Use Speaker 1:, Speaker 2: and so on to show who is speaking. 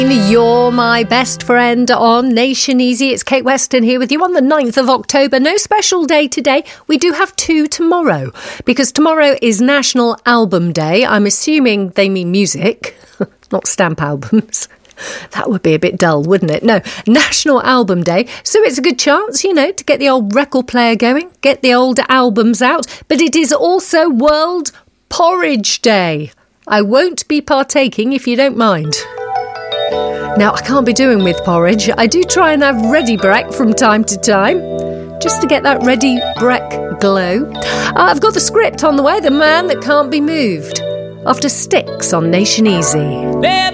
Speaker 1: You're my best friend on Nation Easy. It's Kate Weston here with you on the 9th of October. No special day today. We do have two tomorrow because tomorrow is National Album Day. I'm assuming they mean music, not stamp albums. That would be a bit dull, wouldn't it? No, National Album Day. So it's a good chance, to get the old record player going, get the old albums out. But it is also World Porridge Day. I won't be partaking if you don't mind. Now, I can't be doing with porridge. I do try and have ready brek from time to time, just to get that ready brek glow. I've got the script on the way, The Man That Can't Be Moved, after Styx on Nation Easy.